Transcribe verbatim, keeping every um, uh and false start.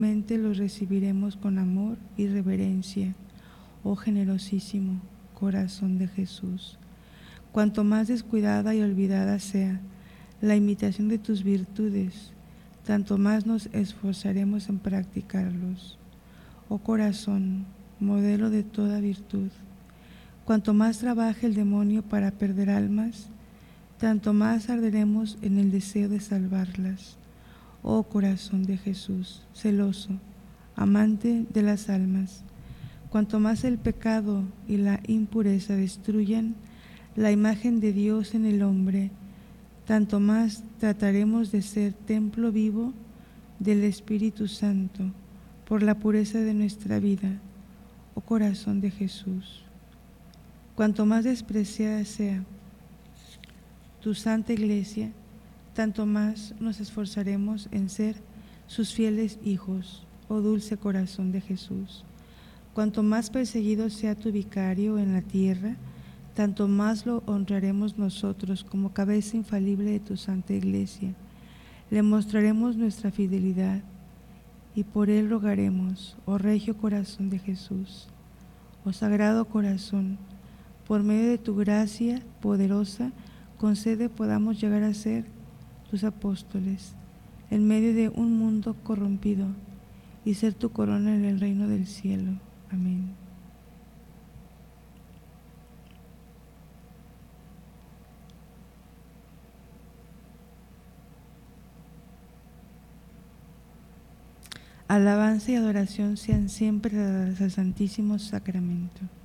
mente los recibiremos con amor y reverencia, oh generosísimo corazón de Jesús. Cuanto más descuidada y olvidada sea la imitación de tus virtudes, tanto más nos esforzaremos en practicarlos. Oh corazón, modelo de toda virtud, cuanto más trabaje el demonio para perder almas, tanto más arderemos en el deseo de salvarlas. Oh corazón de Jesús, celoso, amante de las almas, cuanto más el pecado y la impureza destruyan la imagen de Dios en el hombre, tanto más trataremos de ser templo vivo del Espíritu Santo por la pureza de nuestra vida, oh corazón de Jesús. Cuanto más despreciada sea tu santa Iglesia, tanto más nos esforzaremos en ser sus fieles hijos, oh dulce corazón de Jesús. Cuanto más perseguido sea tu vicario en la tierra, tanto más lo honraremos nosotros como cabeza infalible de tu santa Iglesia. Le mostraremos nuestra fidelidad y por él rogaremos, oh regio corazón de Jesús, oh sagrado corazón, por medio de tu gracia poderosa, concede podamos llegar a ser tus apóstoles en medio de un mundo corrompido y ser tu corona en el reino del cielo. Amén. Alabanza y adoración sean siempre dadas al Santísimo Sacramento.